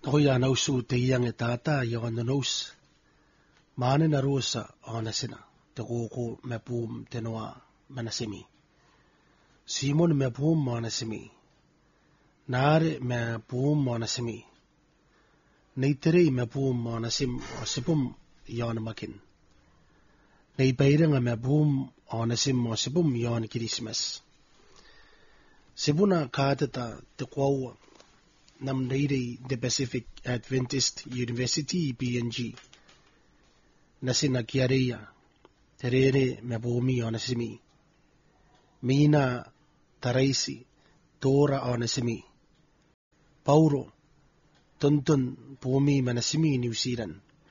Hoia nausu te iang e tata i o nos. Maane na rusa o nasina te koko me pum te noa manasimi. Simon me pum manasimi. Nare me pum manasimi. Neitere me pum manasim o sipum i o makin. Nei peiranga me pum o nasim o sipum i o Christmas. Sipuna kātata te kwaua nam neirei the Pacific Adventist University PNG. Nasina kiareia, te rere me pōmi o nasimi. Mina taraisi, tora o nasimi. Pauro, tuntun pōmi manasimi New Zealand.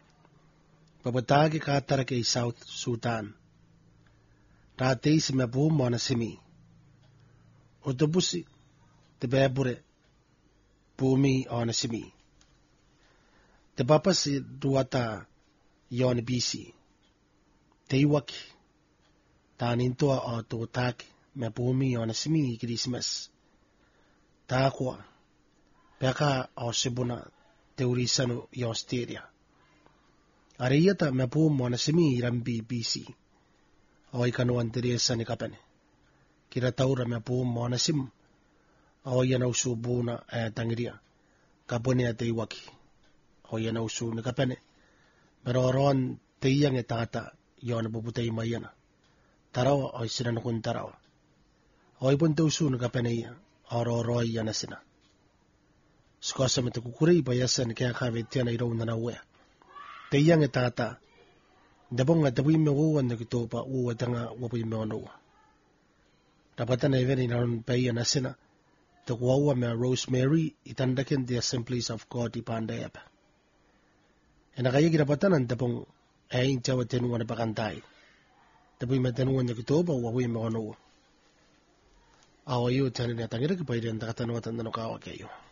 Papatage kātarake i South Sudan. Rāteisi me pōmi o nasimi. O te busi, te bēpure, pōmi o nasimi. Te papasi duata Ione BC. Te iwaki. Tā nintoa o tō tāke me pōmi o nasimi i Christmas. Tā kua. Peka o Sibuna te urisanu i Australia. Areiata me pōmi o nasimi i Rambi BC. O i kanoan te resa ni kapane. Kira taura me pōmi o nasim. O i anau su būna e tangiria. Kapone a te iwaki. O i anau su ni kapane. Pero roan te iang e tata i ona puputei maiana. Tarawa o i sinana kun tarawa. O i punta usu na kapena ia, o roi i anasina. Skosa me te kukurei pa yasa ni kea kawe tiana i rauna na wea. Te iang e tata, debonga te pui me uan na kitopa ua tanga wapui me onua. Rapatana e veni na ron pei anasina, te kuaua me Rosemary i tandaken the Assemblies of God i Pandaepa. E nakayagi rapatanan tapong aing tawa tenua na pakantai. Tapos may tenua niya kito ba wawi mo ano. Awa yu tanin na tangira kapay rin takatanwa tanda no kawa kayo.